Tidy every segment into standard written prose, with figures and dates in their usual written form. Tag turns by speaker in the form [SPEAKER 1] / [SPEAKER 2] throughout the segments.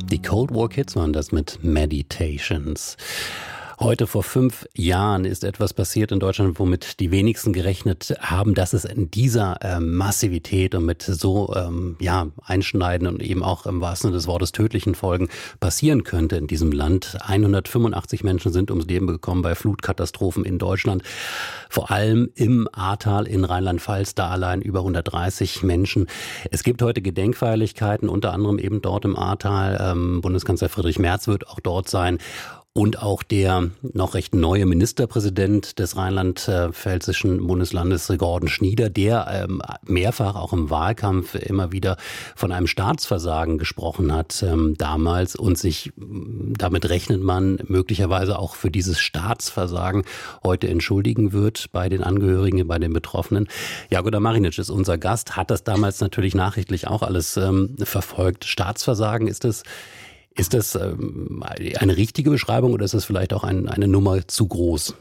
[SPEAKER 1] Die Cold War Kids waren das mit Meditations. Heute vor 5 Jahren ist etwas passiert in Deutschland, womit die wenigsten gerechnet haben, dass es in dieser Massivität und mit so einschneidenden und eben auch im wahrsten Sinne des Wortes tödlichen Folgen passieren könnte in diesem Land. 185 Menschen sind ums Leben gekommen bei Flutkatastrophen in Deutschland. Vor allem im Ahrtal in Rheinland-Pfalz, da allein über 130 Menschen. Es gibt heute Gedenkfeierlichkeiten, unter anderem eben dort im Ahrtal. Bundeskanzler Friedrich Merz wird auch dort sein. Und auch der noch recht neue Ministerpräsident des rheinland-pfälzischen Bundeslandes, Gordon Schnieder, der mehrfach auch im Wahlkampf immer wieder von einem Staatsversagen gesprochen hat damals. Und sich damit rechnet man möglicherweise auch für dieses Staatsversagen heute entschuldigen wird bei den Angehörigen, bei den Betroffenen. Jagoda Marinic ist unser Gast, hat das damals natürlich nachrichtlich auch alles verfolgt. Staatsversagen, ist das eine richtige Beschreibung oder ist das vielleicht auch eine Nummer zu groß?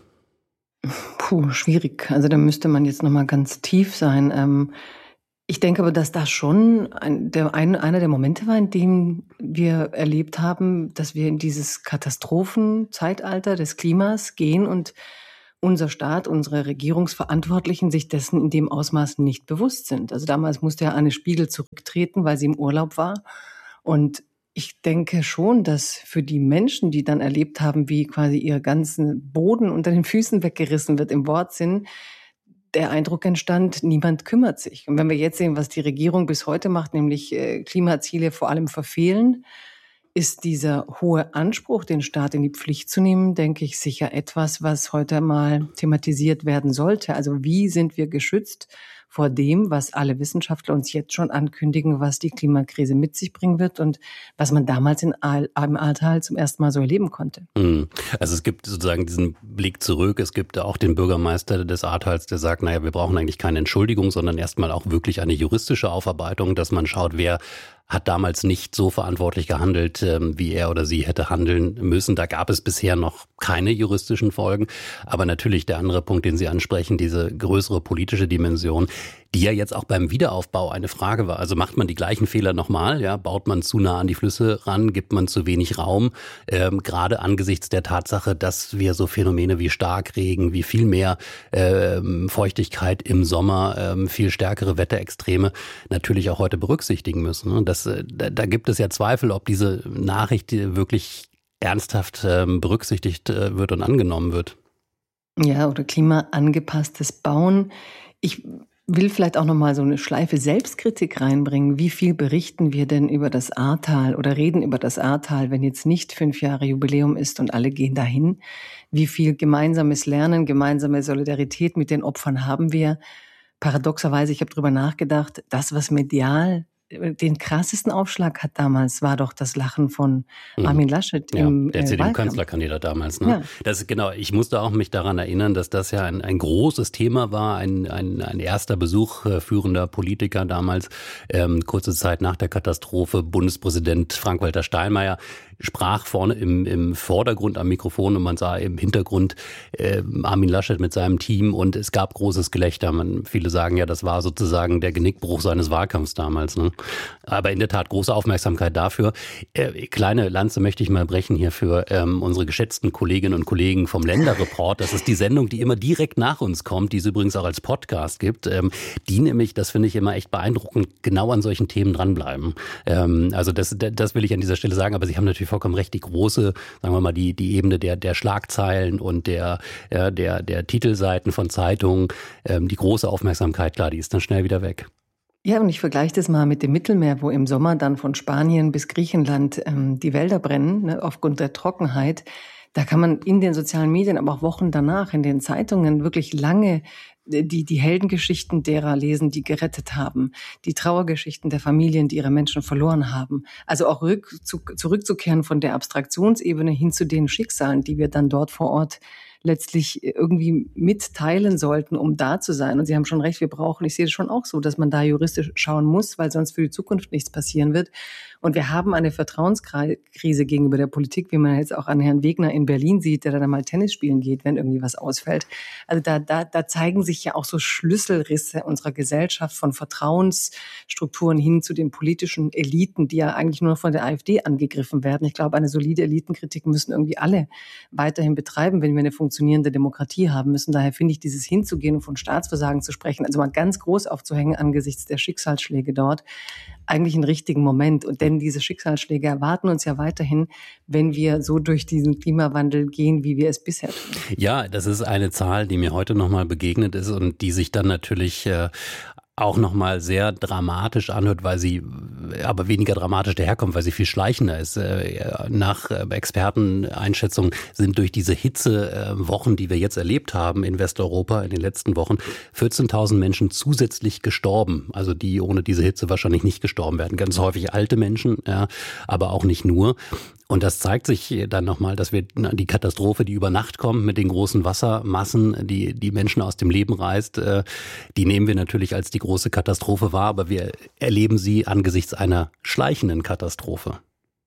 [SPEAKER 2] Schwierig. Also da müsste man jetzt nochmal ganz tief sein. Ich denke aber, dass das schon einer der Momente war, in dem wir erlebt haben, dass wir in dieses Katastrophenzeitalter des Klimas gehen und unser Staat, unsere Regierungsverantwortlichen sich dessen in dem Ausmaß nicht bewusst sind. Also damals musste ja Anne Spiegel zurücktreten, weil sie im Urlaub war. Und ich denke schon, dass für die Menschen, die dann erlebt haben, wie quasi ihr ganzen Boden unter den Füßen weggerissen wird im Wortsinn, der Eindruck entstand, niemand kümmert sich. Und wenn wir jetzt sehen, was die Regierung bis heute macht, nämlich Klimaziele vor allem verfehlen, ist dieser hohe Anspruch, den Staat in die Pflicht zu nehmen, denke ich, sicher etwas, was heute mal thematisiert werden sollte. Also wie sind wir geschützt vor dem, was alle Wissenschaftler uns jetzt schon ankündigen, was die Klimakrise mit sich bringen wird und was man damals im Ahrtal zum ersten Mal so erleben konnte.
[SPEAKER 1] Also es gibt sozusagen diesen Blick zurück. Es gibt auch den Bürgermeister des Ahrtals, der sagt, naja, wir brauchen eigentlich keine Entschuldigung, sondern erstmal auch wirklich eine juristische Aufarbeitung, dass man schaut, wer hat damals nicht so verantwortlich gehandelt, wie er oder sie hätte handeln müssen. Da gab es bisher noch keine juristischen Folgen. Aber natürlich der andere Punkt, den Sie ansprechen, diese größere politische Dimension, die ja jetzt auch beim Wiederaufbau eine Frage war. Also macht man die gleichen Fehler nochmal? Ja, baut man zu nah an die Flüsse ran? Gibt man zu wenig Raum? Gerade angesichts der Tatsache, dass wir so Phänomene wie Starkregen, wie viel mehr Feuchtigkeit im Sommer, viel stärkere Wetterextreme natürlich auch heute berücksichtigen müssen. Und da gibt es ja Zweifel, ob diese Nachricht wirklich ernsthaft berücksichtigt wird und angenommen wird.
[SPEAKER 2] Ja, oder klimaangepasstes Bauen. Ich will vielleicht auch nochmal so eine Schleife Selbstkritik reinbringen. Wie viel berichten wir denn über das Ahrtal oder reden über das Ahrtal, wenn jetzt nicht 5 Jahre Jubiläum ist und alle gehen dahin? Wie viel gemeinsames Lernen, gemeinsame Solidarität mit den Opfern haben wir? Paradoxerweise, ich habe drüber nachgedacht, das, was medial den krassesten Aufschlag hat damals, war doch das Lachen von Armin Laschet im
[SPEAKER 1] der
[SPEAKER 2] Wahlkampf.
[SPEAKER 1] CDU-Kanzlerkandidat damals. Ne?
[SPEAKER 2] Ja.
[SPEAKER 1] Das ist genau. Ich musste auch mich daran erinnern, dass das ja ein großes Thema war, ein erster Besuch führender Politiker damals, kurze Zeit nach der Katastrophe. Bundespräsident Frank-Walter Steinmeier sprach vorne im Vordergrund am Mikrofon und man sah im Hintergrund Armin Laschet mit seinem Team und es gab großes Gelächter. Viele sagen ja, das war sozusagen der Genickbruch seines Wahlkampfs damals. Ne? Aber in der Tat große Aufmerksamkeit dafür. Kleine Lanze möchte ich mal brechen hier für unsere geschätzten Kolleginnen und Kollegen vom Länderreport. Das ist die Sendung, die immer direkt nach uns kommt, die es übrigens auch als Podcast gibt. Die nämlich, das finde ich immer echt beeindruckend, genau an solchen Themen dranbleiben. Also das will ich an dieser Stelle sagen, aber Sie haben natürlich vollkommen recht, die große, sagen wir mal, die Ebene der Schlagzeilen und der Titelseiten von Zeitungen, die große Aufmerksamkeit, klar, die ist dann schnell wieder weg.
[SPEAKER 2] Ja, und ich vergleiche das mal mit dem Mittelmeer, wo im Sommer dann von Spanien bis Griechenland die Wälder brennen, ne, aufgrund der Trockenheit. Da kann man in den sozialen Medien, aber auch Wochen danach in den Zeitungen wirklich lange die Heldengeschichten derer lesen, die gerettet haben, die Trauergeschichten der Familien, die ihre Menschen verloren haben. Also auch zurückzukehren von der Abstraktionsebene hin zu den Schicksalen, die wir dann dort vor Ort letztlich irgendwie mitteilen sollten, um da zu sein. Und Sie haben schon recht, ich sehe das schon auch so, dass man da juristisch schauen muss, weil sonst für die Zukunft nichts passieren wird. Und wir haben eine Vertrauenskrise gegenüber der Politik, wie man jetzt auch an Herrn Wegner in Berlin sieht, der dann mal Tennis spielen geht, wenn irgendwie was ausfällt. Also da zeigen sich ja auch so Schlüsselrisse unserer Gesellschaft von Vertrauensstrukturen hin zu den politischen Eliten, die ja eigentlich nur noch von der AfD angegriffen werden. Ich glaube, eine solide Elitenkritik müssen irgendwie alle weiterhin betreiben, wenn wir eine funktionierende Demokratie haben müssen. Daher finde ich, dieses hinzugehen und von Staatsversagen zu sprechen, also mal ganz groß aufzuhängen angesichts der Schicksalsschläge dort, eigentlich einen richtigen Moment. Und denn diese Schicksalsschläge erwarten uns ja weiterhin, wenn wir so durch diesen Klimawandel gehen, wie wir es bisher tun.
[SPEAKER 1] Ja, das ist eine Zahl, die mir heute nochmal begegnet ist und die sich dann natürlich auch nochmal sehr dramatisch anhört, weil sie aber weniger dramatisch daherkommt, weil sie viel schleichender ist. Nach Experteneinschätzungen sind durch diese Hitzewochen, die wir jetzt erlebt haben in Westeuropa in den letzten Wochen, 14.000 Menschen zusätzlich gestorben. Also die ohne diese Hitze wahrscheinlich nicht gestorben werden. Ganz häufig alte Menschen, ja, aber auch nicht nur. Und das zeigt sich dann nochmal, dass wir die Katastrophe, die über Nacht kommt mit den großen Wassermassen, die Menschen aus dem Leben reißt, die nehmen wir natürlich als die große Katastrophe wahr, aber wir erleben sie angesichts einer schleichenden Katastrophe,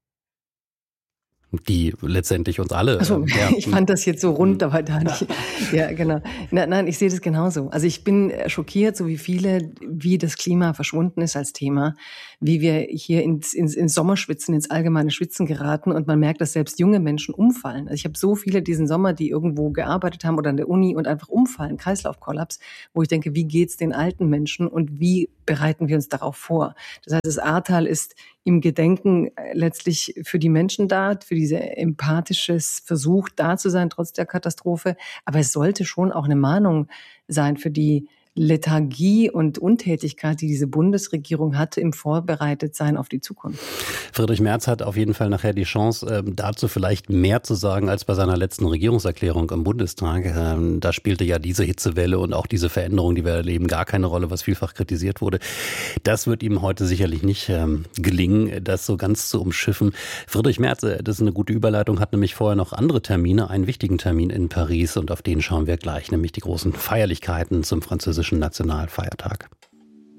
[SPEAKER 1] die letztendlich uns alle...
[SPEAKER 2] Also, ich fand das jetzt so rund, aber da nicht. Ja, genau. Nein, ich sehe das genauso. Also ich bin schockiert, so wie viele, wie das Klima verschwunden ist als Thema, wie wir hier ins Sommerschwitzen, ins allgemeine Schwitzen geraten und man merkt, dass selbst junge Menschen umfallen. Also ich habe so viele diesen Sommer, die irgendwo gearbeitet haben oder an der Uni und einfach umfallen, Kreislaufkollaps, wo ich denke, wie geht's den alten Menschen und wie bereiten wir uns darauf vor? Das heißt, das Ahrtal ist im Gedenken letztlich für die Menschen da, für diese empathisches Versuch da zu sein, trotz der Katastrophe. Aber es sollte schon auch eine Mahnung sein für die Lethargie und Untätigkeit, die diese Bundesregierung hatte im Vorbereitetsein auf die Zukunft.
[SPEAKER 1] Friedrich Merz hat auf jeden Fall nachher die Chance, dazu vielleicht mehr zu sagen als bei seiner letzten Regierungserklärung im Bundestag. Da spielte ja diese Hitzewelle und auch diese Veränderung, die wir erleben, gar keine Rolle, was vielfach kritisiert wurde. Das wird ihm heute sicherlich nicht gelingen, das so ganz zu umschiffen. Friedrich Merz, das ist eine gute Überleitung, hat nämlich vorher noch andere Termine, einen wichtigen Termin in Paris und auf den schauen wir gleich, nämlich die großen Feierlichkeiten zum französischen Nationalfeiertag.